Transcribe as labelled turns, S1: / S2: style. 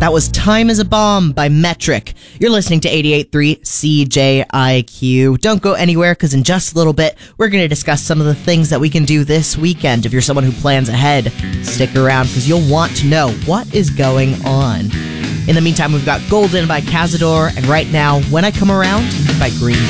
S1: That was Time is a Bomb by Metric. You're listening to 88.3 CJIQ. Don't go anywhere, because in just a little bit, we're going to discuss some of the things that we can do this weekend. If you're someone who plans ahead, stick around, because you'll want to know what is going on. In the meantime, we've got Golden by Cazador, and right now, When I Come Around by Green